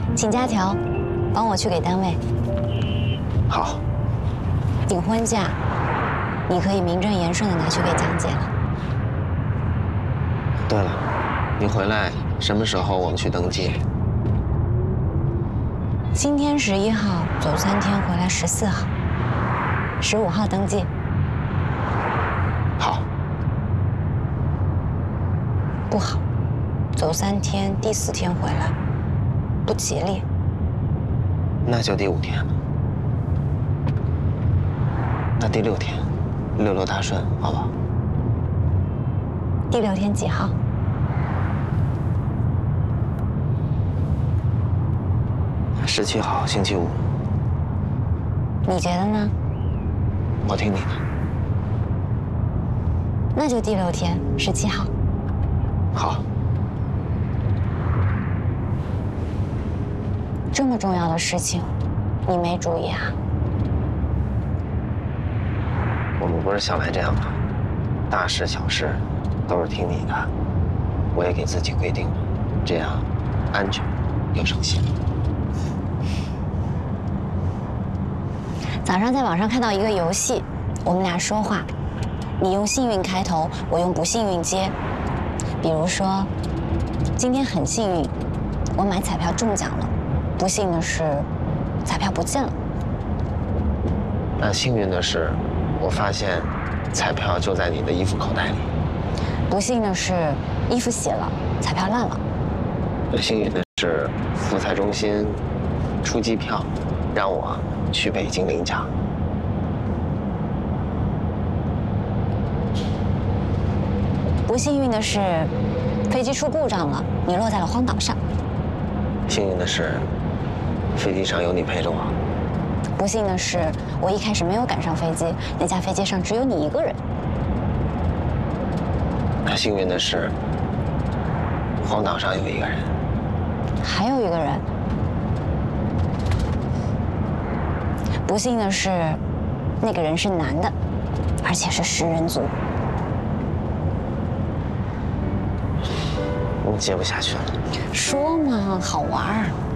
请假条，帮我去给单位。 好。 订婚假，你可以名正言顺的拿去给江姐了。 对了，你回来什么时候我们去登记？ 今天11号，走3天，回来14号，15号登记。 好。 不好，走3天，第4天回来，不吉利。 那就第5天。那第6天，6大顺，好不好？ 第6天几号 ？17号，星期5。 你觉得呢？ 我听你的。 那就第6天，17号。 好。 这么重要的事情，你没注意啊？ 我们不是向来这样吗？大事小事都是听你的，我也给自己规定了，这样安全又省心。 早上在网上看到一个游戏，我们俩说话，你用幸运开头，我用不幸运接。比如说，今天很幸运，我买彩票中奖了；不幸的是，彩票不见了。 那幸运的是，我发现彩票就在你的衣服口袋里。 不幸的是，衣服洗了，彩票烂了。 幸运的是，福彩中心出机票，让我去北京领奖。 不幸运的是，飞机出故障了，你落在了荒岛上。 幸运的是，飞机上有你陪着我。 不幸的是，我一开始没有赶上飞机，那架飞机上只有你一个人。 那幸运的是，荒岛上有一个人。 还有一个人。不幸的是，那个人是男的，而且是食人族。 我接不下去了。 说嘛，好玩儿。